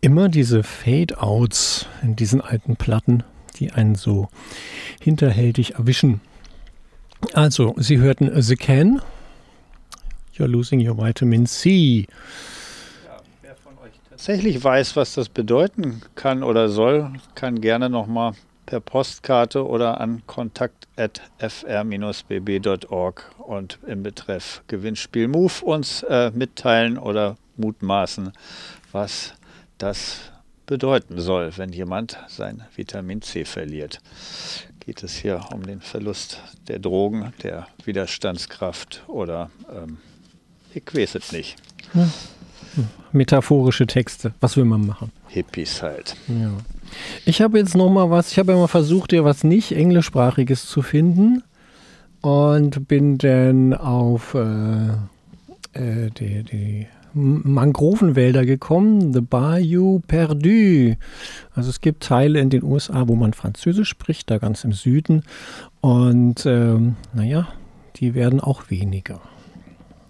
Immer diese Fade-Outs in diesen alten Platten, die einen so hinterhältig erwischen. Also, Sie hörten The Can, You're Losing Your Vitamin C. Ja, wer von euch tatsächlich weiß, was das bedeuten kann oder soll, kann gerne nochmal per Postkarte oder an kontakt@fr-bb.org und im Betreff Gewinnspiel Move uns mitteilen oder mutmaßen, was das bedeuten soll, wenn jemand sein Vitamin C verliert. Geht es hier um den Verlust der Drogen, der Widerstandskraft oder ich weiß es nicht. Ja. Metaphorische Texte, was will man machen? Hippies halt. Ja. Ich habe jetzt noch mal was, ich habe ja mal versucht, ja was nicht englischsprachiges zu finden und bin dann auf die Mangrovenwälder gekommen, the Bayou Perdu. Also es gibt Teile in den USA, wo man Französisch spricht, da ganz im Süden und die werden auch weniger.